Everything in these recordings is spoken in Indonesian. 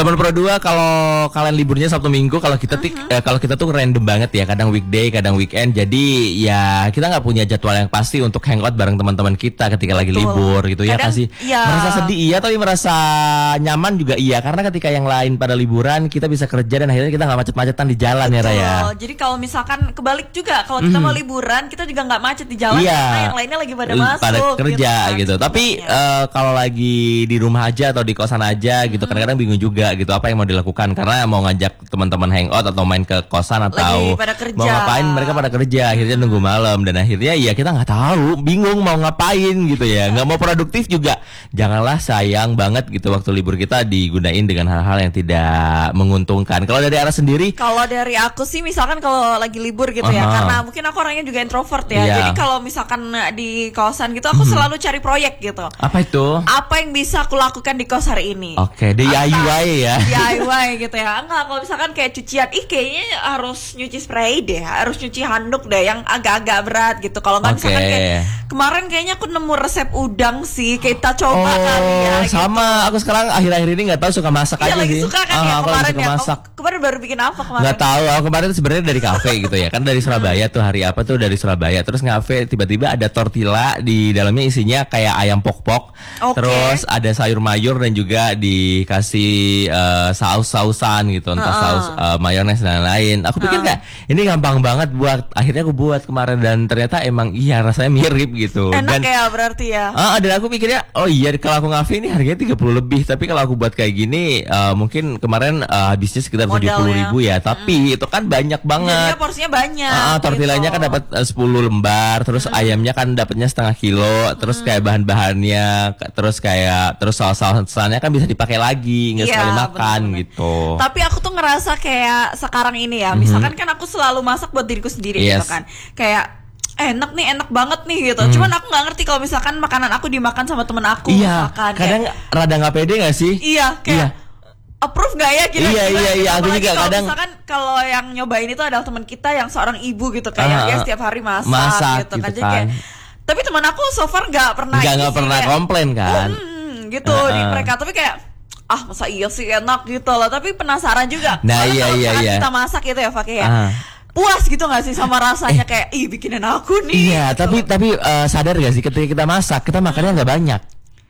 Teman Pro 2, kalau kalian liburnya Sabtu Minggu, kalau kita kalau kita tuh random banget ya, kadang weekday, kadang weekend. Jadi ya kita nggak punya jadwal yang pasti untuk hangout bareng teman-teman kita ketika lagi libur gitu. Kadang, ya kasih merasa sedih iya, tapi merasa nyaman juga iya, karena ketika yang lain pada liburan kita bisa kerja dan akhirnya kita nggak macet-macetan di jalan. Betul. Ya Raya. Jadi kalau misalkan kebalik juga, kalau kita mau liburan kita juga nggak macet di jalan karena yang lainnya lagi pada masuk, pada kerja gitu. Tapi kalau lagi di rumah aja atau di kosan aja gitu, kadang-kadang bingung juga gitu apa yang mau dilakukan, karena mau ngajak teman-teman hangout atau main ke kosan atau mau ngapain, mereka pada kerja, akhirnya nunggu malam dan akhirnya ya kita nggak tahu, bingung mau ngapain gitu ya, nggak mau produktif juga. Janganlah, sayang banget gitu waktu libur kita digunain dengan hal-hal yang tidak menguntungkan. Kalau dari arah sendiri? Kalau dari aku sih misalkan kalau lagi libur gitu ya, karena mungkin aku orangnya juga introvert ya. Jadi kalau misalkan di kosan gitu aku selalu cari proyek gitu. Apa itu? Apa yang bisa aku lakukan di kos hari ini? Oke, DIY ya. DIY gitu ya. Enggak, kalau misalkan kayak cucian, kayaknya harus nyuci spray deh, harus nyuci handuk deh yang agak-agak berat gitu. Kalau nggak misalkan kayak kemarin kayaknya aku nemu resep udang sih, kita coba kali ya. Sama gitu. Aku sekarang akhir-akhir ini nggak tahu, suka masak aja lagi sih. Suka kan ya kemarin ya. Masak. Kemarin baru bikin apa kemarin? Nggak tahu. Aku kemarin sebenarnya dari kafe gitu ya, kan dari Surabaya tuh, hari apa tuh dari Surabaya. Terus ngafe tiba-tiba ada tortilla, di dalamnya isinya kayak ayam pok-pok. Terus ada sayur mayur dan juga dikasih saus-sausan gitu, entah saus mayones dan lain-lain. Aku pikir kayak ini gampang banget buat, akhirnya aku buat kemarin dan ternyata emang iya rasanya mirip gitu. Enak dan, ya berarti ya. Dan aku pikirnya oh iya kalau aku ngafe ini harganya 30 lebih, tapi kalau aku buat kayak gini mungkin kemarin habisnya sekitar 70.000 ya. Tapi itu kan banyak banget. Jadinya porsinya banyak. Tortillanya kan dapat 10 lembar, terus ayamnya kan dapatnya setengah kilo, terus kayak bahan-bahannya, terus saus-sausannya kan bisa dipakai lagi, nggak sekali makan gitu. Tapi aku tuh ngerasa kayak sekarang ini ya, misalkan kan aku selalu masak buat diriku sendiri gitu kan, kayak enak banget nih gitu. Cuman aku nggak ngerti kalau misalkan makanan aku dimakan sama temen aku. Misalkan kadang kayak, rada nggak pede nggak sih? Kayak approve gak ya kira-kira? Iya, aku juga kadang. Misalkan kalau yang nyobain itu adalah teman kita yang seorang ibu gitu, kayak dia setiap hari masak gitu kan. Jadi kayak, tapi teman aku so far nggak pernah komplain kan. Gitu di mereka, tapi kayak masa iya sih enak gitu loh. Tapi penasaran juga. Nah iya. Kita masak gitu ya pakai ya. Puas gitu gak sih sama rasanya kayak bikinin aku nih. Iya, gitu. tapi sadar gak sih ketika kita masak kita makannya nggak banyak.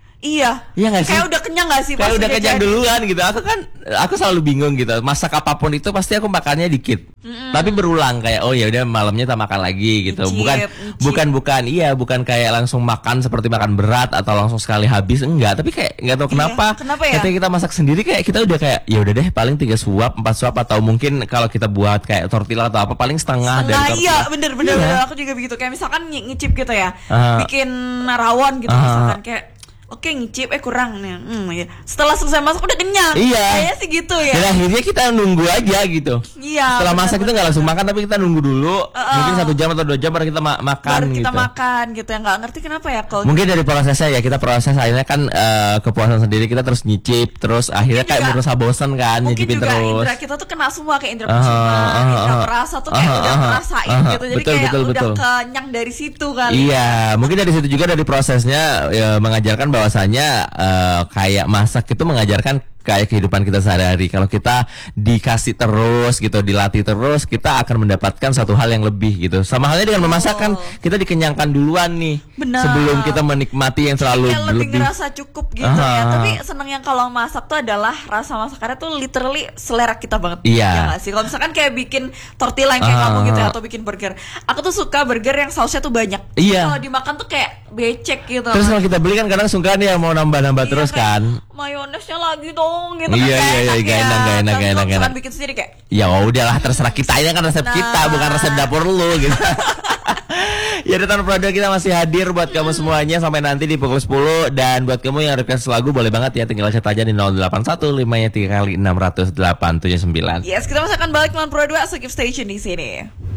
Iya gak sih? Kayak udah kenyang gak sih? Kayak udah kenyang duluan gitu. Aku selalu bingung gitu. Masak apapun itu pasti aku makannya dikit. Tapi berulang kayak oh ya udah malamnya kita makan lagi gitu. Bukan kayak langsung makan seperti makan berat atau langsung sekali habis, enggak. Tapi kayak enggak tahu kenapa ya? Ketika kita masak sendiri kayak kita udah kayak ya udah deh paling 3 suap, 4 suap, atau mungkin kalau kita buat kayak tortilla atau apa paling setengah dari tortilla. Iya, bener. Aku juga begitu. Kayak misalkan ngicip gitu ya. Bikin rawon gitu misalkan kayak oke ngicip kurang nih. Ya. Setelah selesai masak udah kenyang. Iya. Kayaknya sih gitu ya. Dan akhirnya kita nunggu aja gitu. Iya. Setelah masak kita nggak langsung makan, tapi kita nunggu dulu. Mungkin 1 jam atau 2 jam baru kita makan. Baru kita makan gitu ya. Nggak ngerti kenapa ya kalau. Mungkin dari prosesnya ya, kita proses akhirnya kan kepuasan sendiri, kita terus nyicip, terus akhirnya kayak merasa bosan kan nyicipin terus. Mungkin juga indra kita tuh kena semua, kayak indra penciuman, indra perasa tuh kayak udah ngerasain gitu. Jadi kayak udah kenyang dari situ kan. Iya, mungkin dari situ juga dari prosesnya mengajarkan bahwasanya kayak masak itu mengajarkan kayak kehidupan kita sehari-hari. Kalau kita dikasih terus gitu, dilatih terus, kita akan mendapatkan satu hal yang lebih gitu. Sama halnya dengan memasak kan, kita dikenyangkan duluan nih. Benar. Sebelum kita menikmati yang terlalu lebih ngerasa cukup gitu ya. Tapi seneng yang kalau masak tuh adalah rasa masakannya tuh literally selera kita banget. Iya. Ya gak sih? Kalau misalkan kayak bikin tortilla yang kayak kamu gitu ya, atau bikin burger. Aku tuh suka burger yang sausnya tuh banyak. Iya. Kalau dimakan tuh kayak becek gitu. Terus kalau kita beli kan kadang sungkan ya mau nambah-nambah terus kan. Mayonesnya lagi dong gitu. Iya, gak enak. Kalau bikin sendiri kayak ya udahlah, terserah kita, ini kan resep kita, bukan resep dapur lu gitu. Ya, Teman Pro 2 kita masih hadir buat kamu semuanya sampai nanti di pukul 10. Dan buat kamu yang request lagu boleh banget ya, tinggal chat aja di 081 5 3 kali 600 879. Yes, kita masih akan balik Teman Pro 2, so keep stay tune di sini.